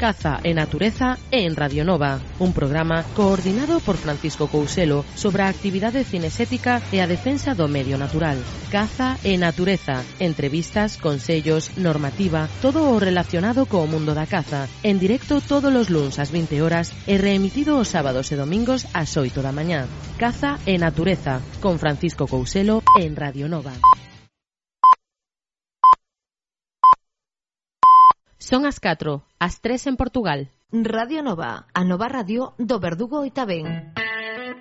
Caza e Natureza en Radio Nova, un programa coordinado por Francisco Couselo sobre a actividade cinesética e a defensa do medio natural. Caza e Natureza, entrevistas, consellos, normativa, todo o relacionado co mundo da caza, en directo todos os luns ás 20 horas e reemitido os sábados e domingos ás 8 da mañá. Caza e Natureza, con Francisco Couselo en Radio Nova. Son as 4, as 3 en Portugal. Radio Nova, a nova radio do Verdugo e Tabén.